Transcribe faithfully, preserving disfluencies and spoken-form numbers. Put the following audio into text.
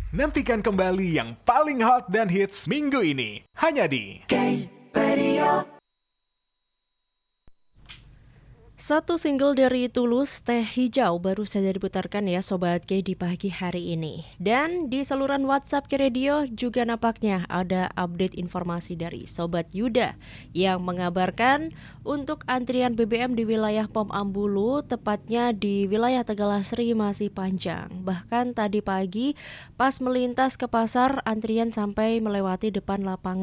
Nantikan kembali yang paling hot dan hits minggu ini. Hanya di K-Radio. Satu single dari Tulus, Teh Hijau, baru saja diputarkan ya Sobat K di pagi hari ini. Dan di saluran WhatsApp K-Radio juga nampaknya ada update informasi dari Sobat Yuda yang mengabarkan untuk antrian B B M di wilayah Pom Ambulu, tepatnya di wilayah Tegalasri masih panjang. Bahkan tadi pagi pas melintas ke pasar, antrian sampai melewati depan lapangan